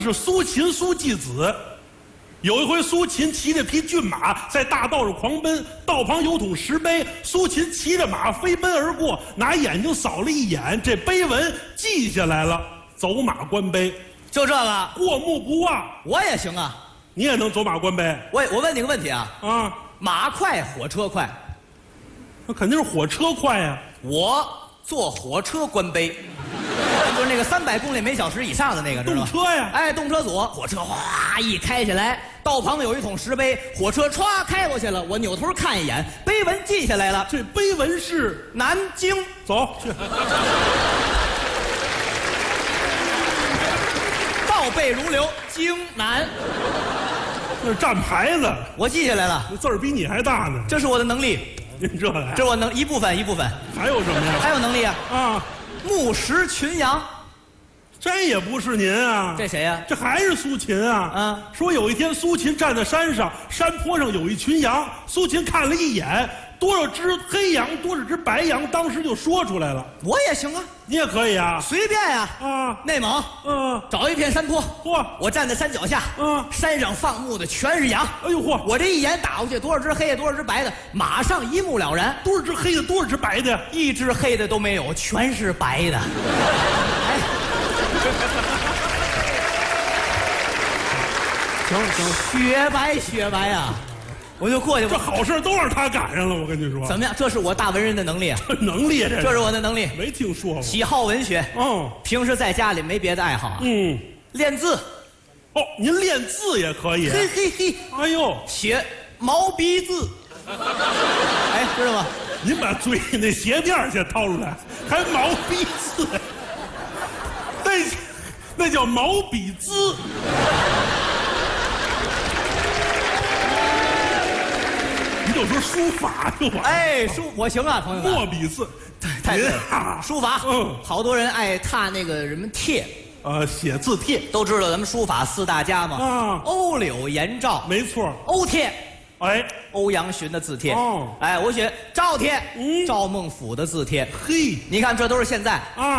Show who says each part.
Speaker 1: 是苏秦苏季子。有一回，苏秦骑着匹骏马在大道上狂奔，道旁有桶石碑，苏秦骑着马飞奔而过，拿眼睛扫了一眼，这碑文记下来了，走马观碑。
Speaker 2: 就这个，
Speaker 1: 过目不忘。
Speaker 2: 我也行啊，
Speaker 1: 你也能走马观碑？
Speaker 2: 我问你个问题啊，
Speaker 1: 啊，
Speaker 2: 马快火车快？
Speaker 1: 那肯定是火车快呀。
Speaker 2: 我坐火车观碑，就是那个300公里每小时以上的那个，知道吗？
Speaker 1: 动车呀，
Speaker 2: 哎，动车组，火车哗一开起来，道旁有一桶石碑，火车歘开过去了，我扭头看一眼，碑文记下来了，
Speaker 1: 这碑文是
Speaker 2: 南京。
Speaker 1: 走去。
Speaker 2: 倒背如流，京南。
Speaker 1: 那是站牌子，
Speaker 2: 我记下来了，
Speaker 1: 那字儿比你还大呢。
Speaker 2: 这是我的能力，
Speaker 1: 您这来，
Speaker 2: 这是我能一部分。
Speaker 1: 还有什么呀？
Speaker 2: 还有能力啊，
Speaker 1: 啊，
Speaker 2: 目识群羊。
Speaker 1: 这也不是您啊，
Speaker 2: 这谁呀？
Speaker 1: 这还是苏秦啊。
Speaker 2: 嗯，
Speaker 1: 说有一天苏秦站在山上，山坡上有一群羊，苏秦看了一眼，多少只黑羊，多少只白羊，当时就说出来了。
Speaker 2: 我也行啊，
Speaker 1: 你也可以啊。
Speaker 2: 随便呀。
Speaker 1: 啊，
Speaker 2: 内蒙，找一片山坡，
Speaker 1: 嚯，
Speaker 2: 我站在山脚下，山上放牧的全是羊。
Speaker 1: 哎呦嚯，
Speaker 2: 我这一眼打过去，多少只黑的，多少只白的，马上一目了然。
Speaker 1: 多少只黑的，多少只白的？
Speaker 2: 一只黑的都没有，全是白的。哎，行，雪白啊！我就过去，
Speaker 1: 这好事都让他赶上了，我跟你说。
Speaker 2: 怎么样？这是我大文人的能力啊！
Speaker 1: 这能力，
Speaker 2: 这是我的能力。
Speaker 1: 没听说过。
Speaker 2: 喜好文学，平时在家里没别的爱好啊，练字。
Speaker 1: 哦，您练字也可以。
Speaker 2: 嘿嘿嘿，
Speaker 1: 哎呦，
Speaker 2: 写毛笔字。哎，知道吗？
Speaker 1: 您把嘴里那鞋垫先掏出来，还毛笔字，那叫毛笔字。你就说书法就完了。
Speaker 2: 哎，我行啊，朋友们。
Speaker 1: 墨笔字，
Speaker 2: 太对了。书法，好多人爱踏那个什么帖，
Speaker 1: 写字帖，
Speaker 2: 都知道咱们书法4大家嘛。欧柳颜赵，
Speaker 1: 没错。
Speaker 2: 欧帖，
Speaker 1: 哎，
Speaker 2: 欧阳询的字帖。哎，我写赵帖，赵孟俯的字帖。
Speaker 1: 嘿，
Speaker 2: 你看这都是现在